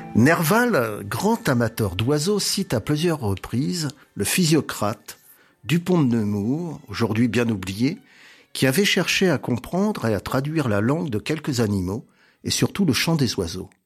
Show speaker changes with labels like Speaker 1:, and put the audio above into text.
Speaker 1: Nerval, grand amateur d'oiseaux, cite à plusieurs reprises le physiocrate Dupont de Nemours, aujourd'hui bien oublié, qui avait cherché à comprendre et à traduire la langue de quelques animaux, et surtout le chant des oiseaux.